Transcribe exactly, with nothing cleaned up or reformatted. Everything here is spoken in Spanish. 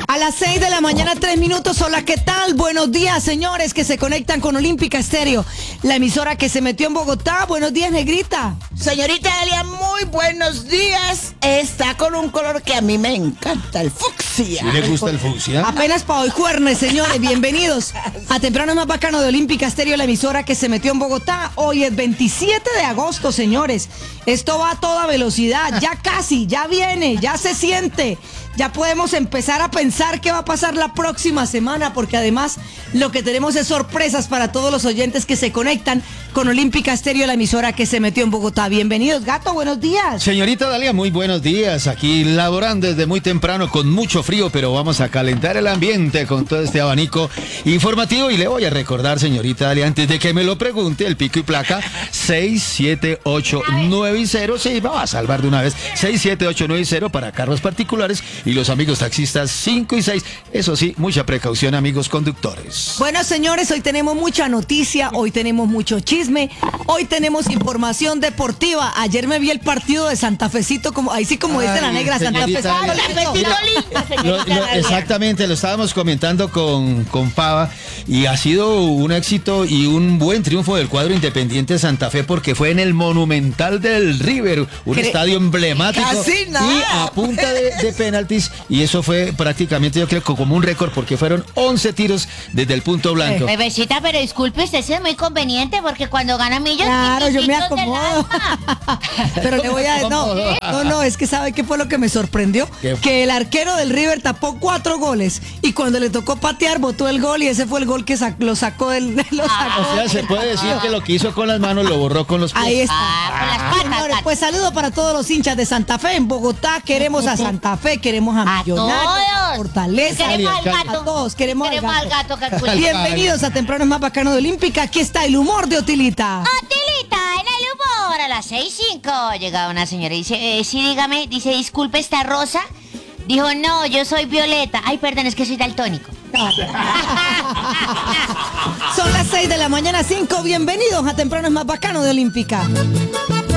A las seis de la mañana, tres minutos. Hola, ¿qué tal? Buenos días, señores que se conectan con Olímpica Estéreo, la emisora que se metió en Bogotá. Buenos días, negrita. Señorita Dalia, muy buenos días. Está con un color que a mí me encanta, el fucsia. ¿Sí le gusta el fucsia? Apenas para hoy jueves, señores. Bienvenidos a Temprano Más Bacano de Olímpica Estéreo, la emisora que se metió en Bogotá. Hoy es veintisiete de agosto, señores. Esto va a toda velocidad. Ya casi, ya viene, ya se siente. Ya podemos empezar a pensar qué va a pasar la próxima semana, porque además lo que tenemos es sorpresas para todos los oyentes que se conectan con Olímpica Estéreo, la emisora que se metió en Bogotá. Bienvenidos, Gato, buenos días. Señorita Dalia, muy buenos días. Aquí laborando desde muy temprano con mucho frío, pero vamos a calentar el ambiente con todo este abanico informativo. Y le voy a recordar, señorita Dalia, antes de que me lo pregunte, el pico y placa seis siete ocho nueve cero. Sí, vamos a salvar de una vez. seis siete ocho nueve cero para carros particulares. Y los amigos taxistas cinco y seis. Eso sí, mucha precaución, amigos conductores. Bueno, señores, hoy tenemos mucha noticia, hoy tenemos mucho chisme, hoy tenemos información deportiva. Ayer me vi el partido de Santa Fecito, como ahí sí como dice la negra, Santa Fecito. Lo, lo, exactamente, lo estábamos comentando con, con Pava y ha sido un éxito y un buen triunfo del cuadro Independiente de Santa Fe, porque fue en el Monumental del River, un Cre- estadio emblemático. Casi nada. Y a punta de, de penaltis. Y eso fue prácticamente, yo creo, como un récord, porque fueron once tiros desde el punto blanco. Bebecita, pero disculpe, usted sí es muy conveniente porque cuando gana millos... Claro, yo me acomodo. Pero le voy a... No, no, no, es que ¿sabe qué fue lo que me sorprendió? ¿Qué? Que el arquero del River tapó cuatro goles y cuando le tocó patear, botó el gol y ese fue el gol que sac- lo sacó del... Lo sacó. O sea, se puede decir que lo que hizo con las manos lo borró con los pies. Ahí está. Ah, con las patas. Señores, pues saludo para todos los hinchas de Santa Fe. En Bogotá queremos a Santa Fe, queremos a A Millonarios, todos. Fortaleza. Queremos al Cali, gato. A todos, queremos, Queremos al gato, calculito. Bienvenidos a Temprano es Más Bacano de Olímpica. Aquí está el humor de Otilita. Otilita, en el humor, a las seis cinco llegaba una señora y dice, eh, sí, dígame, dice, disculpe, ¿está rosa? Dijo, no, yo soy Violeta. Ay, perdón, es que soy daltónico. Son las seis de la mañana, cinco. Bienvenidos a Temprano es Más Bacano de Olímpica.